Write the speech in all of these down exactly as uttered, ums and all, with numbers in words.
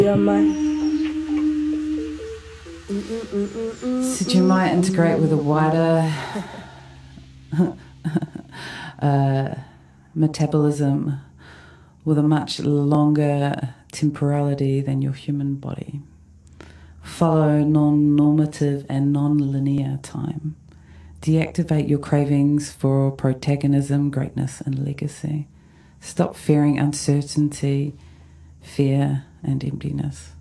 Your mind. So you might integrate with a wider uh, metabolism with a much longer temporality than your human body. Follow non-normative and non-linear time. Deactivate your cravings for protagonism, greatness, and legacy. Stop fearing uncertainty, fear, and emptiness.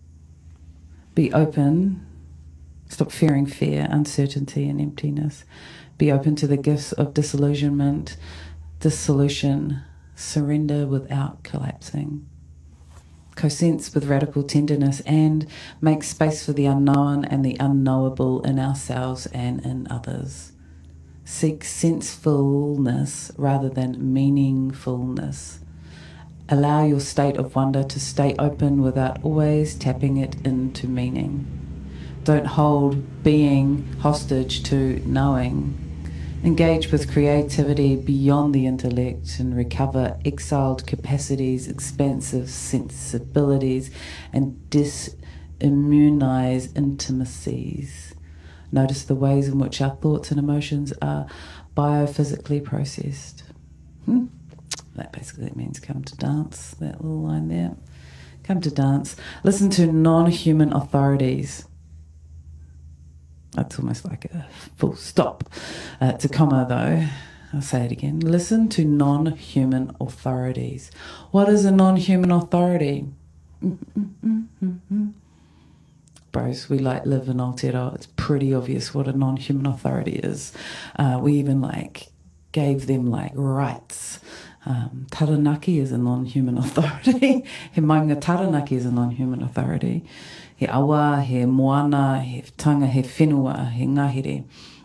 Be open. Stop fearing fear, uncertainty, and emptiness. Be open to the gifts of disillusionment, dissolution, surrender without collapsing. Co-sense with radical tenderness and make space for the unknown and the unknowable in ourselves and in others. Seek sensefulness rather than meaningfulness. Allow your state of wonder to stay open without always tapping it into meaning. Don't hold being hostage to knowing. Engage with creativity beyond the intellect and recover exiled capacities, expansive sensibilities, and disimmunize intimacies. Notice the ways in which our thoughts and emotions are biophysically processed. Hmm? That basically means come to dance, that little line there. Come to dance. Listen to non-human authorities. That's almost like a full stop. Uh, it's a comma though. I'll say it again. Listen to non-human authorities. What is a non-human authority? Mm-mm-mm-mm-mm. Bros, we like live in Aotearoa. It's pretty obvious what a non-human authority is. Uh, we even like gave them like rights. Um, taranaki is a non-human authority. He maunga taranaki is a non-human authority. He awa, he moana, he tanga, he whenua, he ngahere.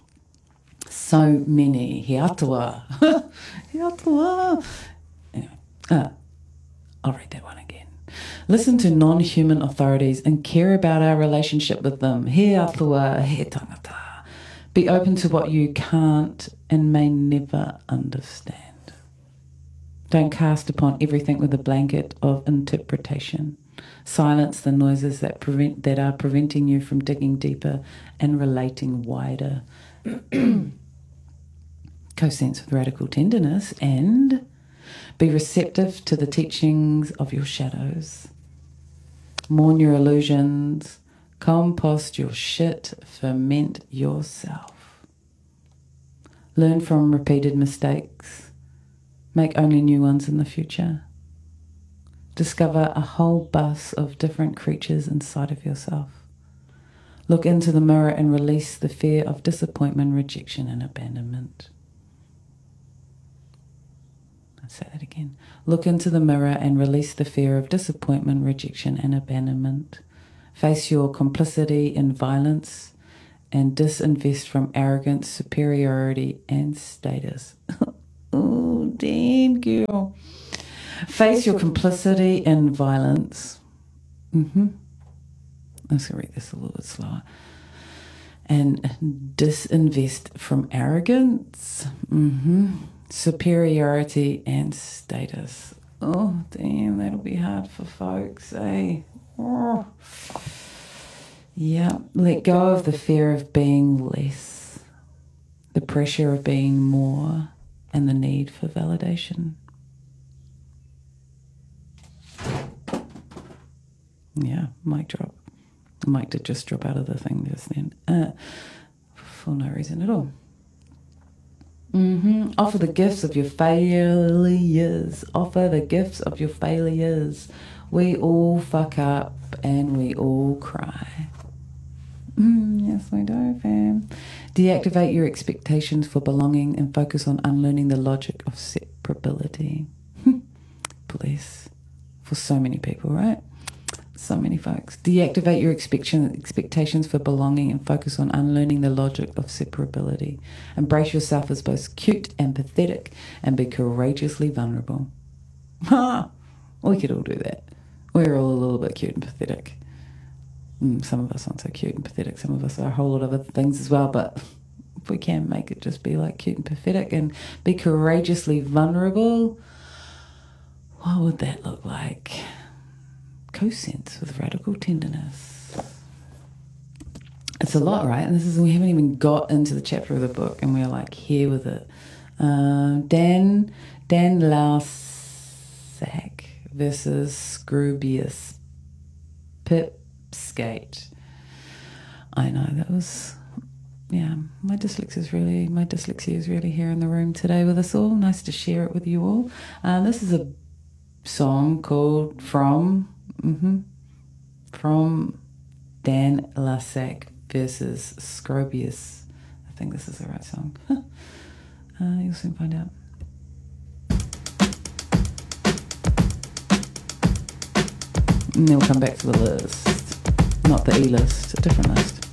So many. He atua. He atua. Anyway, uh, I'll read that one again. Listen to non-human authorities and care about our relationship with them. He atua, he tangata. Be open to what you can't and may never understand. Don't cast upon everything with a blanket of interpretation. Silence the noises that prevent that are preventing you from digging deeper and relating wider. Co-sense with radical tenderness and be receptive to the teachings of your shadows. Mourn your illusions. Compost your shit. Ferment yourself. Learn from repeated mistakes. Make only new ones in the future. Discover a whole bus of different creatures inside of yourself. Look into the mirror and release the fear of disappointment, rejection, and abandonment. I'll say that again. Look into the mirror and release the fear of disappointment, rejection, and abandonment. Face your complicity in violence and disinvest from arrogance, superiority, and status. Oh, damn, girl. Face your complicity in violence. Mm-hmm. Let's read this a little bit slower. And disinvest from arrogance, mm-hmm. superiority, and status. Oh, damn, that'll be hard for folks, eh? Oh. Yeah, let go of the fear of being less, the pressure of being more, and the need for validation. Yeah, mic drop. The mic did just drop out of the thing just then. Uh, for no reason at all. Mm-hmm. Offer the gifts of your failures. Offer the gifts of your failures. We all fuck up and we all cry. Mm, yes, we do, fam. Deactivate your expectations for belonging and focus on unlearning the logic of separability. Bless. For so many people, right? So many folks. Deactivate your expectations for belonging and focus on unlearning the logic of separability. Embrace yourself as both cute and pathetic and be courageously vulnerable. Ha! We could all do that. We're all a little bit cute and pathetic. Mm, some of us aren't so cute and pathetic. Some of us are a whole lot of other things as well, but if we can make it just be like cute and pathetic and be courageously vulnerable, what would that look like? co-sense with radical tenderness. It's a lot, right? And this is, we haven't even got into the chapter of the book, and we're like here with it. Um, Dan Dan Lausak versus Scroobius Pipskate. I know, that was, yeah, my dyslexia is really, my dyslexia is really here in the room today with us all. Nice to share it with you all. Uh, this is a song called From, mm-hmm, From Dan Lausak versus Scroobius. I think this is the right song. uh, you'll soon find out. And then we'll come back to the list. Not the E list, a different list.